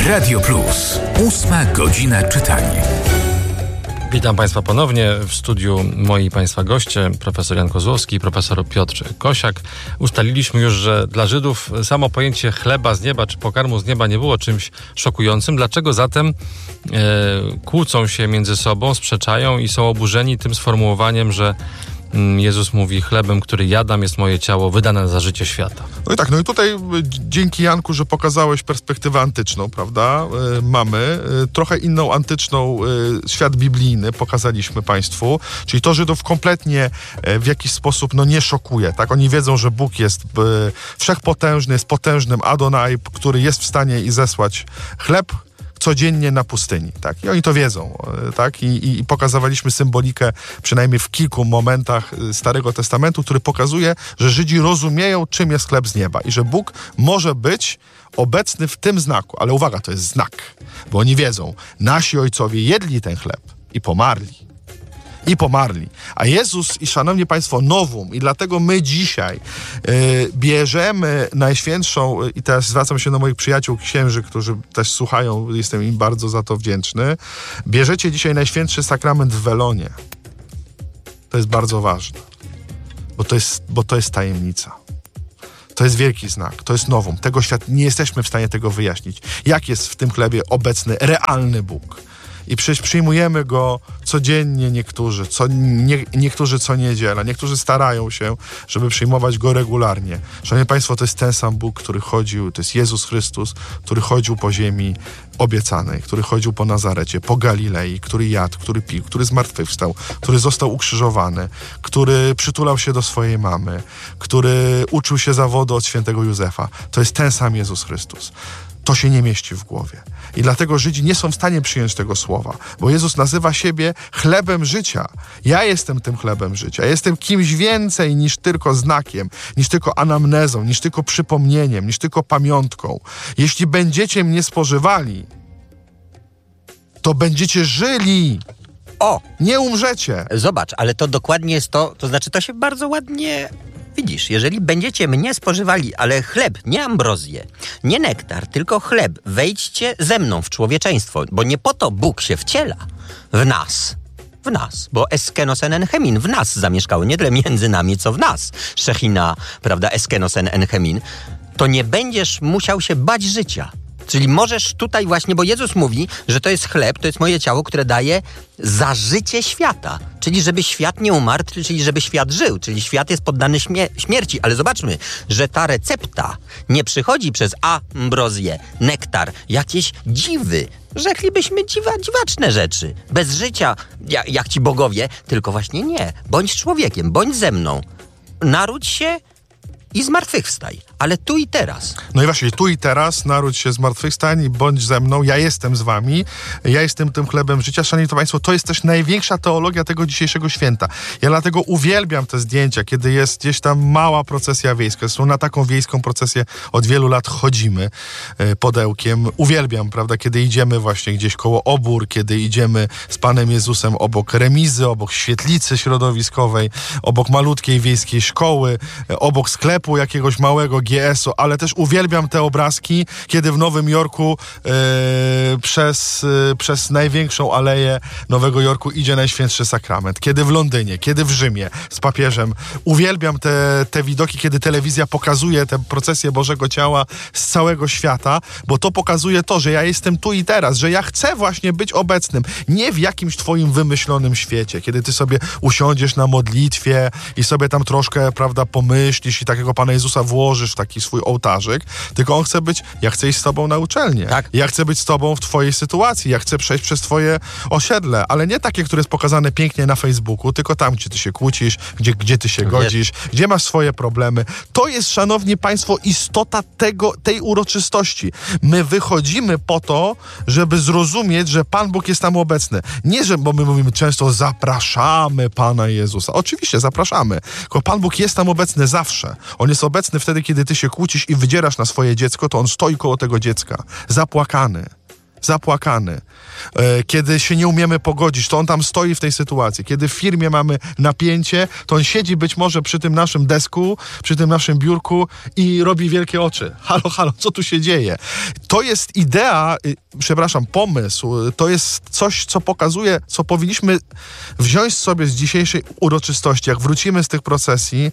Radio Plus. 8 godzina czytania. Witam Państwa ponownie w studiu. Moi Państwa goście, profesor Jan Kozłowski i profesor Piotr Kosiak. Ustaliliśmy już, że dla Żydów samo pojęcie chleba z nieba czy pokarmu z nieba nie było czymś szokującym. Dlaczego zatem kłócą się między sobą, sprzeczają i są oburzeni tym sformułowaniem, że Jezus mówi: chlebem, który jadam, jest moje ciało wydane za życie świata. No i tutaj dzięki, Janku, że pokazałeś perspektywę antyczną, prawda? Mamy trochę inną antyczną świat biblijny, pokazaliśmy Państwu, czyli to Żydów kompletnie w jakiś sposób nie szokuje, tak? Oni wiedzą, że Bóg jest wszechpotężny, jest potężnym Adonai, który jest w stanie i zesłać chleb codziennie na pustyni, tak? I oni to wiedzą, tak? I pokazywaliśmy symbolikę przynajmniej w kilku momentach Starego Testamentu, który pokazuje, że Żydzi rozumieją, czym jest chleb z nieba i że Bóg może być obecny w tym znaku. Ale uwaga, to jest znak, bo oni wiedzą, nasi ojcowie jedli ten chleb i pomarli. A Jezus i, szanowni Państwo, nowum, i dlatego my dzisiaj bierzemy Najświętszą, i teraz zwracam się do moich przyjaciół księży, którzy też słuchają, jestem im bardzo za to wdzięczny, bierzecie dzisiaj Najświętszy Sakrament w welonie. To jest bardzo ważne, bo to jest tajemnica. To jest wielki znak, to jest nowum. Tego świat, nie jesteśmy w stanie tego wyjaśnić. Jak jest w tym chlebie obecny, realny Bóg. I przyjmujemy go codziennie niektórzy co niedziela, niektórzy starają się, żeby przyjmować go regularnie. Szanowni Państwo, to jest ten sam Bóg, który chodził, to jest Jezus Chrystus, który chodził po ziemi obiecanej, który chodził po Nazarecie, po Galilei, który jadł, który pił, który zmartwychwstał, który został ukrzyżowany, który przytulał się do swojej mamy, który uczył się zawodu od świętego Józefa. To jest ten sam Jezus Chrystus. To się nie mieści w głowie. I dlatego Żydzi nie są w stanie przyjąć tego słowa, bo Jezus nazywa siebie chlebem życia. Ja jestem tym chlebem życia. Ja jestem kimś więcej niż tylko znakiem, niż tylko anamnezą, niż tylko przypomnieniem, niż tylko pamiątką. Jeśli będziecie mnie spożywali, to będziecie żyli. Nie umrzecie. Zobacz, ale to dokładnie jest to znaczy to się bardzo ładnie... Widzisz, jeżeli będziecie mnie spożywali, ale chleb, nie ambrozję, nie nektar, tylko chleb, wejdźcie ze mną w człowieczeństwo, bo nie po to Bóg się wciela w nas, bo eskenosen enchemin w nas zamieszkało, nie tyle między nami, co w nas. Szechina, prawda, eskenosen enchemin, to nie będziesz musiał się bać życia. Czyli możesz tutaj właśnie, bo Jezus mówi, że to jest chleb, to jest moje ciało, które daje za życie świata. Czyli żeby świat nie umarł, czyli żeby świat żył. Czyli świat jest poddany śmierci. Ale zobaczmy, że ta recepta nie przychodzi przez ambrozję, nektar, jakieś dziwy. Rzeklibyśmy dziwaczne rzeczy. Bez życia, jak ci bogowie, tylko właśnie nie. Bądź człowiekiem, bądź ze mną. Naródź się i zmartwychwstaj, ale tu i teraz. No i właśnie, tu i teraz naródź się zmartwychwstań i bądź ze mną, ja jestem z wami, ja jestem tym chlebem życia. Szanowni Państwo, to jest też największa teologia tego dzisiejszego święta. Ja dlatego uwielbiam te zdjęcia, kiedy jest gdzieś tam mała procesja wiejska. Zresztą na taką wiejską procesję od wielu lat chodzimy podełkiem. Uwielbiam, prawda, kiedy idziemy właśnie gdzieś koło obór, kiedy idziemy z Panem Jezusem obok remizy, obok świetlicy środowiskowej, obok malutkiej wiejskiej szkoły, obok sklepu jakiegoś małego GS-u, ale też uwielbiam te obrazki, kiedy w Nowym Jorku przez największą aleję Nowego Jorku idzie Najświętszy Sakrament. Kiedy w Londynie, kiedy w Rzymie z papieżem. Uwielbiam te widoki, kiedy telewizja pokazuje tę procesję Bożego Ciała z całego świata, bo to pokazuje to, że ja jestem tu i teraz, że ja chcę właśnie być obecnym. Nie w jakimś twoim wymyślonym świecie, kiedy ty sobie usiądziesz na modlitwie i sobie tam troszkę, prawda, pomyślisz i takiego Pana Jezusa włożysz w taki swój ołtarzyk, tylko On chce być, ja chcę iść z tobą na uczelnię. Tak. Ja chcę być z tobą w twojej sytuacji. Ja chcę przejść przez twoje osiedle, ale nie takie, które jest pokazane pięknie na Facebooku, tylko tam, gdzie ty się kłócisz, gdzie ty się godzisz, gdzie masz swoje problemy. To jest, szanowni Państwo, istota tej uroczystości. My wychodzimy po to, żeby zrozumieć, że Pan Bóg jest tam obecny. Nie, bo my mówimy często, zapraszamy Pana Jezusa. Oczywiście zapraszamy, tylko Pan Bóg jest tam obecny zawsze. On jest obecny wtedy, kiedy ty się kłócisz i wydzierasz na swoje dziecko, to On stoi koło tego dziecka, zapłakany. zapłakany, kiedy się nie umiemy pogodzić, to on tam stoi w tej sytuacji. Kiedy w firmie mamy napięcie, to on siedzi być może przy tym naszym desku, przy tym naszym biurku i robi wielkie oczy. Halo, co tu się dzieje? To jest idea, pomysł, to jest coś, co pokazuje, co powinniśmy wziąć sobie z dzisiejszej uroczystości, jak wrócimy z tych procesji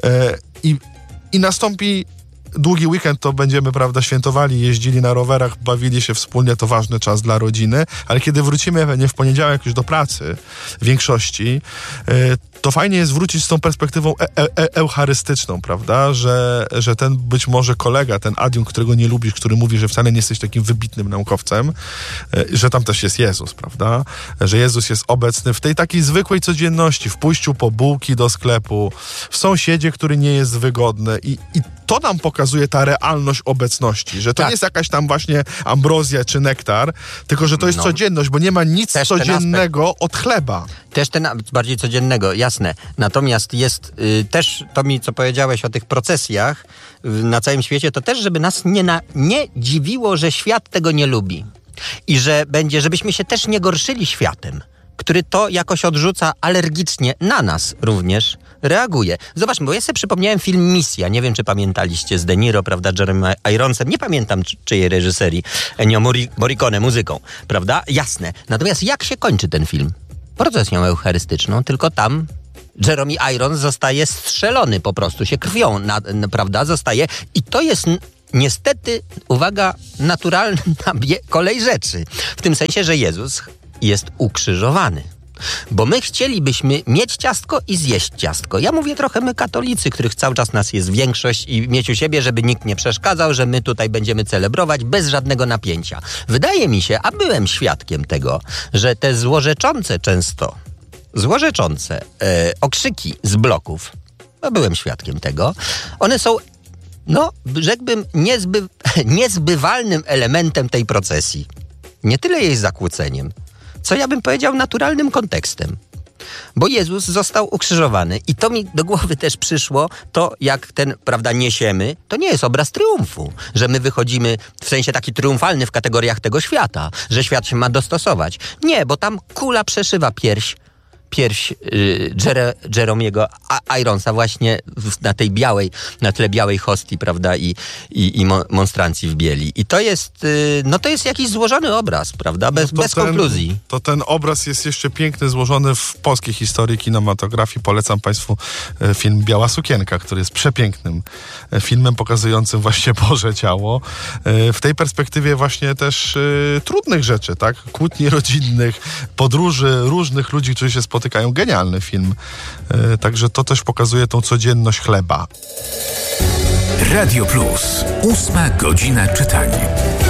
i nastąpi długi weekend, to będziemy, prawda, świętowali, jeździli na rowerach, bawili się wspólnie, to ważny czas dla rodziny, ale kiedy wrócimy nie w poniedziałek już do pracy w większości, to fajnie jest wrócić z tą perspektywą eucharystyczną, prawda, że ten być może kolega, ten adiunkt, którego nie lubisz, który mówi, że wcale nie jesteś takim wybitnym naukowcem, że tam też jest Jezus, prawda, że Jezus jest obecny w tej takiej zwykłej codzienności, w pójściu po bułki do sklepu, w sąsiedzie, który nie jest wygodny i to nam pokazuje ta realność obecności, że to nie jest jakaś tam właśnie ambrozja czy nektar, tylko że to jest codzienność, bo nie ma nic codziennego od chleba. Też ten bardziej codziennego, jasne. Natomiast jest też to co powiedziałeś o tych procesjach na całym świecie, to też, żeby nas nie dziwiło, że świat tego nie lubi. I żebyśmy się też nie gorszyli światem, który to jakoś odrzuca alergicznie, na nas również reaguje. Zobaczmy, bo ja sobie przypomniałem film Misja. Nie wiem, czy pamiętaliście, z De Niro, prawda, Jeremy Ironsem. Nie pamiętam czyjej reżyserii. Ennio Morricone muzyką, prawda? Jasne. Natomiast jak się kończy ten film? Procesją eucharystyczną, tylko tam Jeremy Irons zostaje strzelony po prostu, się krwią, prawda, zostaje. I to jest niestety, uwaga, naturalna kolej rzeczy. W tym sensie, że Jezus jest ukrzyżowany. Bo my chcielibyśmy mieć ciastko i zjeść ciastko. Ja mówię trochę my katolicy, których cały czas nas jest większość i mieć u siebie, żeby nikt nie przeszkadzał, że my tutaj będziemy celebrować bez żadnego napięcia. Wydaje mi się, a byłem świadkiem tego, że te złorzeczące okrzyki z bloków, byłem świadkiem tego, one są, rzekłbym, niezbywalnym elementem tej procesji. Nie tyle jej zakłóceniem, co ja bym powiedział naturalnym kontekstem. Bo Jezus został ukrzyżowany i to mi do głowy też przyszło, to jak ten, prawda, niesiemy, to nie jest obraz triumfu, że my wychodzimy w sensie taki triumfalny w kategoriach tego świata, że świat się ma dostosować. Nie, bo tam kula przeszywa pierś Jeremiego Ironsa właśnie na tle białej hostii, prawda, i monstrancji w bieli. I to jest, to jest jakiś złożony obraz, prawda, bez konkluzji. To ten obraz jest jeszcze piękny, złożony w polskiej historii kinematografii. Polecam Państwu film Biała sukienka, który jest przepięknym filmem pokazującym właśnie Boże ciało. W tej perspektywie właśnie też trudnych rzeczy, tak, kłótni rodzinnych, podróży różnych ludzi, którzy się spotykają. Genialny film. Także to też pokazuje tą codzienność chleba. Radio Plus. 8 godzina czytania.